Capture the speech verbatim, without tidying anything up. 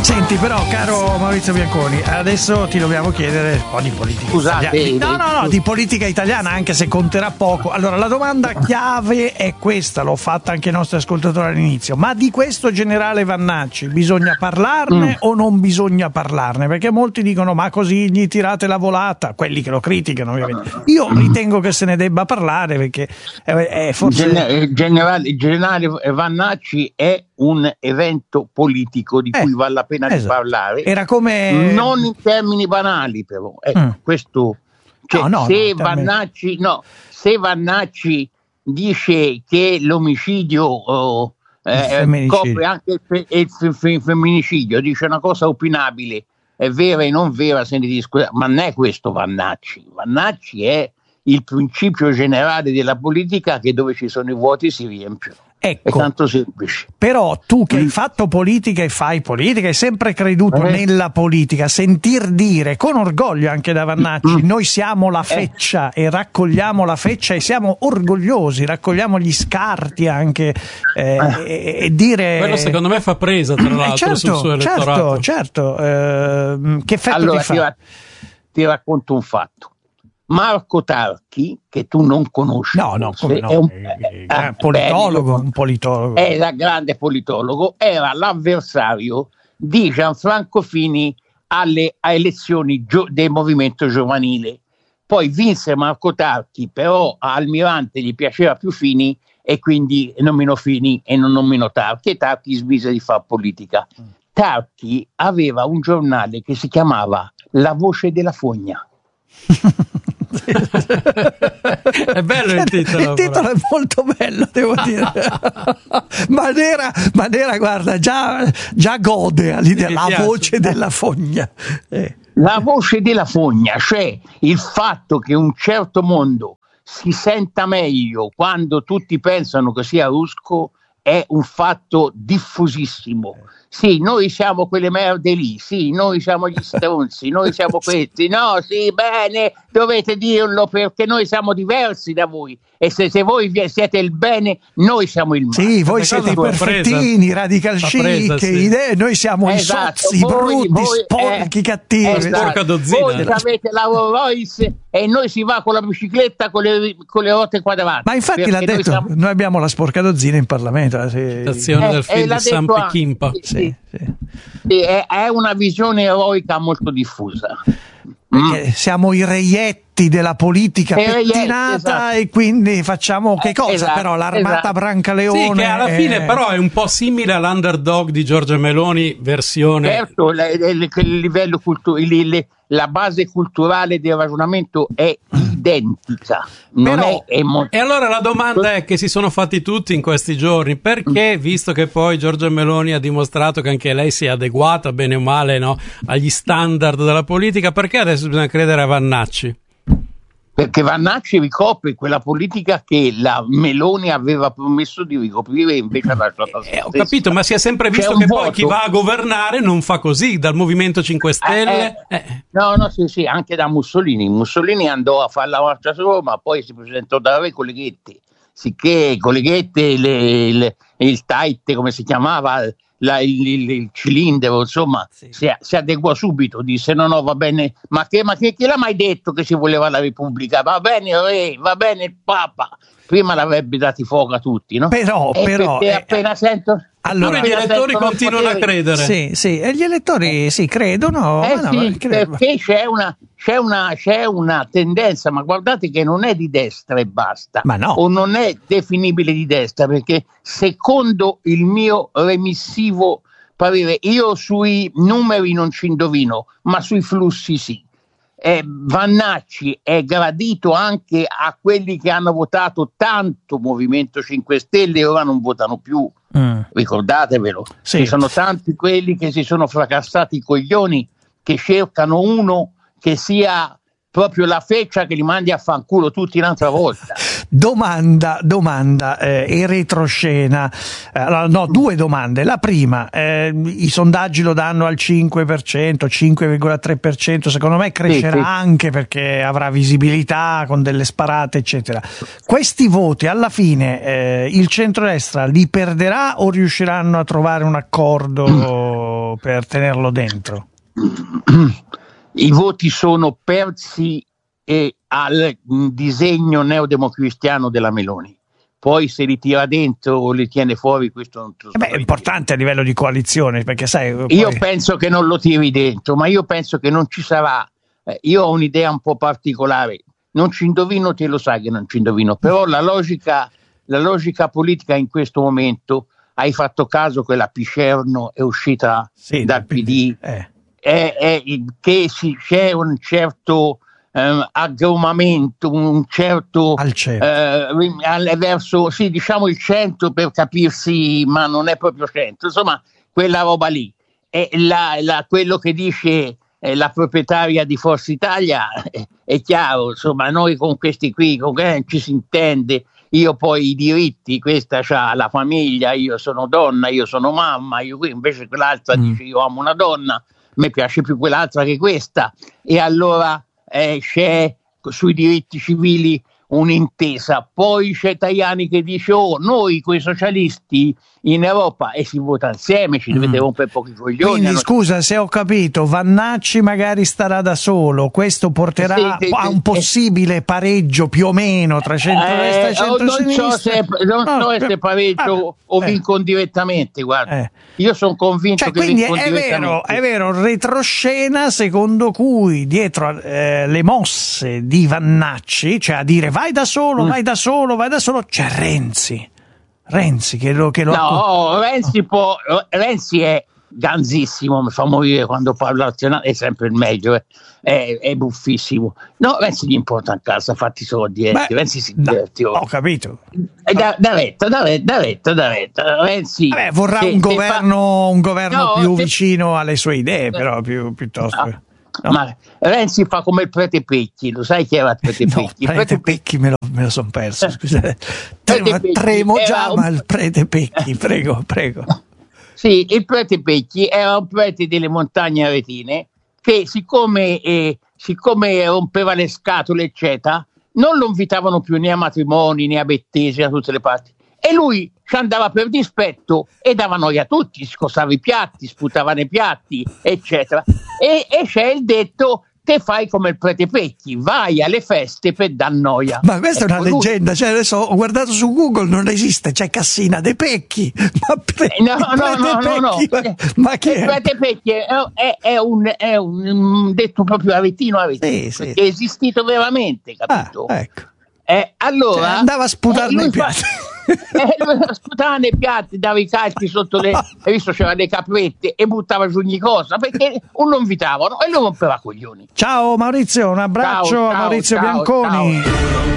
Senti, però, caro Maurizio Bianconi, adesso ti dobbiamo chiedere un po' di politica Scusate, italiana. No, no, no, di politica italiana, anche se conterà poco. Allora, la domanda chiave è questa, l'ho fatta anche ai nostri ascoltatori all'inizio. Ma di questo generale Vannacci bisogna parlarne mm. o non bisogna parlarne? Perché molti dicono, ma così gli tirate la volata, quelli che lo criticano, ovviamente. Io ritengo che se ne debba parlare, perché è, è forse... Il generale, il generale Vannacci è un evento politico di cui eh, vale la pena esatto. di parlare. Era come non in termini banali, però ecco, mm. questo cioè, no, no, se no, Vannacci no se Vannacci dice che l'omicidio oh, eh, copre anche il, fe- il, fe- il femminicidio, dice una cosa opinabile, è vera e non vera, se ne discute, ma non è questo Vannacci. Vannacci è il principio generale della politica, che dove ci sono i vuoti si riempiono. Ecco, è tanto semplice. Però tu che hai fatto politica e fai politica, hai sempre creduto eh. nella politica, sentir dire con orgoglio anche da Vannacci, mm. noi siamo la feccia eh. e raccogliamo la feccia e siamo orgogliosi, raccogliamo gli scarti anche eh, eh. e dire... Quello secondo me fa presa, tra l'altro, eh, certo, sul suo elettorato. Certo, certo. Eh, che effetto allora, ti fa? Ti, ra- ti racconto un fatto. Marco Tarchi, che tu non conosci, no, no, come no, è un eh, eh, politologo, bene, un politologo. Era grande politologo, era l'avversario di Gianfranco Fini alle elezioni gio- del movimento giovanile. Poi vinse Marco Tarchi, però a Almirante gli piaceva più Fini e quindi nominò Fini e non nominò Tarchi, e Tarchi smise di fare politica. Tarchi aveva un giornale che si chiamava La Voce della Fogna. È bello il titolo. Il titolo è molto bello, devo dire. Manera, Manera, guarda, già, già gode all'idea, la voce della fogna. Eh. La voce della fogna, cioè il fatto che un certo mondo si senta meglio quando tutti pensano che sia rusco è un fatto diffusissimo. Sì, noi siamo quelle merde lì, sì, noi siamo gli stronzi, noi siamo questi, no, sì, bene, dovete dirlo perché noi siamo diversi da voi, e se, se voi siete il bene, noi siamo il male. Sì, voi siete i perfettini, radical chic, sì. idee, noi siamo esatto, i sozzi, voi, brutti, voi, sporchi, eh, cattivi. Esatto. Voi avete la Rolls Royce e noi si va con la bicicletta con le, con le ruote quadrate. Ma infatti l'ha detto, noi, siamo... noi abbiamo la sporcadozzina in Parlamento. Citazione eh, del film di Sam Peckinpah. Sì, sì. Sì. Sì, è, è una visione eroica molto diffusa. Perché mm. siamo i reietti della politica e pettinata, esatto. e quindi facciamo che cosa? Esatto, però l'armata esatto. Brancaleone, sì, che alla è... fine però è un po' simile all'Underdog di Giorgia Meloni versione. Certo, le, le, le, il livello culturale, le, la base culturale del ragionamento è identica. Non però, è, è mo- e allora la domanda è che si sono fatti tutti in questi giorni: perché, visto che poi Giorgia Meloni ha dimostrato che anche lei si è adeguata bene o male, no, agli standard della politica, perché adesso bisogna credere a Vannacci? Perché Vannacci ricopre quella politica che la Meloni aveva promesso di ricoprire, invece ha lasciato eh, ho capito, ma si è sempre visto che voto. Poi chi va a governare non fa così, dal Movimento cinque Stelle eh, eh, eh. no no sì sì anche da Mussolini Mussolini andò a fare la marcia su Roma, poi si presentò da Re Colleghetti, sicché Colleghetti le, le, il Taite, come si chiamava, La, il, il, il cilindro, insomma, sì. si, si adeguò subito, disse no no va bene, ma che, ma che, chi l'ha mai detto che si voleva la Repubblica? Va bene il re, va bene il Papa, prima l'avrebbe dati fuoco a tutti, no? Però, e però perché eh, appena sento allora gli elettori continuano a credere. Sì, sì, e gli elettori sì, credono. Eh no, sì, credo. perché c'è una, c'è, una, c'è una tendenza, ma guardate che non è di destra e basta, ma no. o non è definibile di destra, perché secondo il mio remissivo parere, io sui numeri non ci indovino, ma sui flussi sì. Eh, Vannacci è gradito anche a quelli che hanno votato tanto Movimento cinque Stelle e ora non votano più, mm. ricordatevelo, sì. ci sono tanti quelli che si sono fracassati i coglioni, che cercano uno che sia proprio la feccia che li mandi a fanculo tutti un'altra volta. Domanda, domanda, eh, e retroscena. Eh, no, due domande. La prima, eh, i sondaggi lo danno al cinque per cento, cinque virgola tre per cento, secondo me crescerà sì, sì. anche perché avrà visibilità con delle sparate, eccetera. Questi voti, alla fine, eh, il centrodestra li perderà o riusciranno a trovare un accordo per tenerlo dentro? I voti sono persi e al disegno neodemocristiano della Meloni. Poi se li tira dentro o li tiene fuori, questo non eh beh, è importante a livello di coalizione, perché sai poi... io penso che non lo tiri dentro, ma io penso che non ci sarà. Eh, io ho un'idea un po' particolare, non ci indovino, te lo sai che non ci indovino, però la logica, la logica politica in questo momento, hai fatto caso che la Piscerno è uscita sì, dal P D, eh. è, è, che si, c'è un certo eh, aggrumamento, un certo al centro. Eh, verso, sì, diciamo il centro per capirsi, ma non è proprio centro, insomma quella roba lì. E la, la, quello che dice eh, la proprietaria di Forza Italia eh, è chiaro, insomma noi con questi qui con eh, ci si intende. Io poi i diritti, questa c'ha la famiglia, io sono donna, io sono mamma, io qui invece quell'altra mm. dice io amo una donna, mi piace più quell'altra che questa, e allora eh, c'è sui diritti civili un'intesa. Poi c'è Tajani che dice oh noi coi socialisti in Europa e si vota insieme, ci dovete mm. rompere pochi coglioni. Quindi hanno... scusa se ho capito, Vannacci magari starà da solo, questo porterà sì, sì, a un possibile pareggio più o meno tra centrodestra eh, e centrosinistra. Non so se, non no, so se pareggio eh, o vincono direttamente, guarda. Eh. Io sono convinto cioè, che quindi vincono è vero, direttamente. È vero, retroscena secondo cui dietro eh, le mosse di Vannacci, cioè a dire vai da solo, mm. vai da solo, vai da solo, c'è Renzi. Renzi che lo, che lo no, Renzi, può, Renzi è ganzissimo, mi fa morire quando parla nazionale, è sempre il meglio, eh. è, è buffissimo. No, Renzi gli importa a casa, fatti solo diretti, Renzi si diverte. No, ho capito. Eh, da, da retta, da retta, da retta, da retta. Renzi Vabbè, vorrà se, un, governo, fa... un governo no, più se... vicino alle sue idee, però più, piuttosto... No. No. Ma Renzi fa come il prete Pecchi, lo sai chi era il prete Pecchi? No, il prete Pecchi me lo, me lo son perso, scusate. Tremo, tremo già, un... ma il prete Pecchi, prego, prego. Sì, il prete Pecchi era un prete delle montagne aretine che siccome, eh, siccome rompeva le scatole, eccetera, non lo invitavano più né a matrimoni né a bettesi da tutte le parti. E lui ci andava per dispetto e dava noia a tutti, scostava i piatti, sputava nei piatti, eccetera. E, e c'è il detto, te fai come il prete Pecchi, vai alle feste per dar noia. Ma questa ecco, è una lui... leggenda, cioè adesso ho guardato su Google, non esiste, c'è Cassina De Pecchi. Ma pre... no, no, no, no, no, ma, ma chi il è? prete Pecchi è, è, è, un, è un detto proprio aretino aretino, sì, perché sì. è esistito veramente, capito? Ah, ecco. Eh, allora cioè, andava a sputare nei piatti. Eh, sputava nei piatti, dava i calci sotto le, hai visto c'era le caprette e buttava giù ogni cosa perché non lo invitavano e lo rompeva coglioni. Ciao Maurizio, un abbraccio ciao, ciao, a Maurizio ciao, Bianconi. Ciao.